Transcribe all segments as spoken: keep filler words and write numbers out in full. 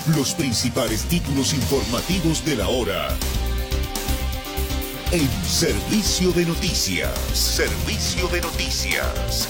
Los principales títulos informativos de la hora. En Servicio de Noticias. Servicio de Noticias.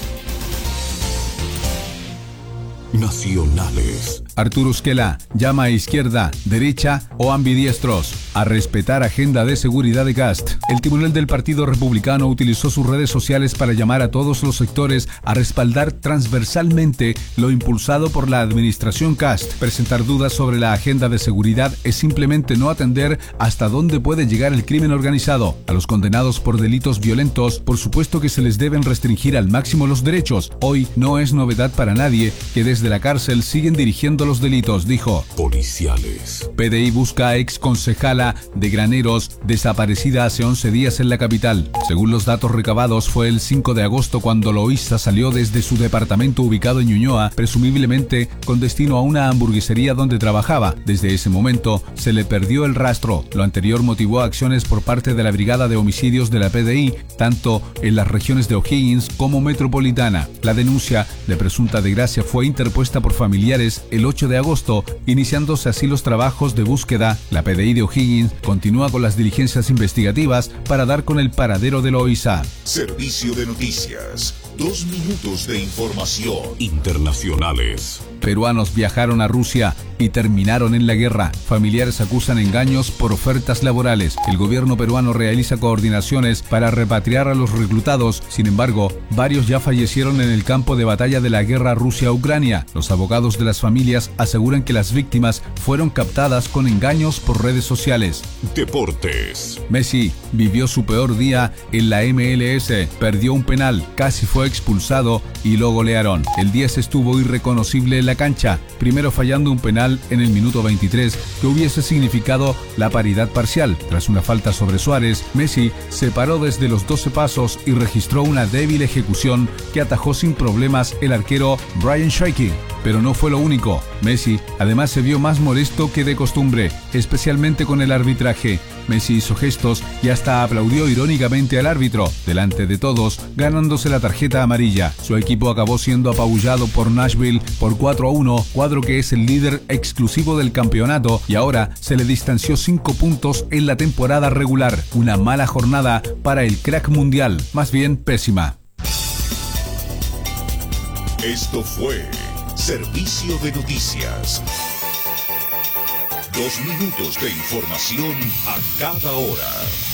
Nacionales. Arturo Esquela llama a izquierda, derecha o ambidiestros a respetar agenda de seguridad de Kast. El timonel del Partido Republicano utilizó sus redes sociales para llamar a todos los sectores a respaldar transversalmente lo impulsado por la administración Kast. Presentar dudas sobre la agenda de seguridad es simplemente no atender hasta dónde puede llegar el crimen organizado. A los condenados por delitos violentos, por supuesto que se les deben restringir al máximo los derechos. Hoy no es novedad para nadie que desde la cárcel siguen dirigiendo los delitos, dijo. Policiales. P D I busca a ex concejala de Graneros desaparecida hace once días en la capital. Según los datos recabados, fue el cinco de agosto cuando Loíza salió desde su departamento ubicado en Ñuñoa, presumiblemente con destino a una hamburguesería donde trabajaba. Desde ese momento se le perdió el rastro. Lo anterior motivó acciones por parte de la Brigada de Homicidios de la P D I, tanto en las regiones de O'Higgins como metropolitana. La denuncia de presunta desgracia fue interpuesta por familiares el ocho de agosto, iniciándose así los trabajos de búsqueda. La P D I de O'Higgins continúa con las diligencias investigativas para dar con el paradero de Loíza. Servicio de Noticias. Dos minutos de información. Internacionales. Peruanos viajaron a Rusia y terminaron en la guerra. Familiares acusan engaños por ofertas laborales. El gobierno peruano realiza coordinaciones para repatriar a los reclutados. Sin embargo, varios ya fallecieron en el campo de batalla de la guerra Rusia-Ucrania. Los abogados de las familias aseguran que las víctimas fueron captadas con engaños por redes sociales. Deportes. Messi vivió su peor día en la M L S. Perdió un penal, casi fue expulsado y lo golearon. El diez estuvo irreconocible en la cancha, primero fallando un penal en el minuto veintitrés que hubiese significado la paridad parcial. Tras una falta sobre Suárez, Messi se paró desde los doce pasos y registró una débil ejecución que atajó sin problemas el arquero Brian Shaky. Pero no fue lo único. Messi además se vio más molesto que de costumbre, especialmente con el arbitraje. Messi hizo gestos y hasta aplaudió irónicamente al árbitro, delante de todos, ganándose la tarjeta amarilla. Su equipo acabó siendo apabullado por Nashville por cuatro a uno, cuadro que es el líder exclusivo del campeonato y ahora se le distanció cinco puntos en la temporada regular. Una mala jornada para el crack mundial, más bien pésima. Esto fue Servicio de Noticias. Dos minutos de información a cada hora.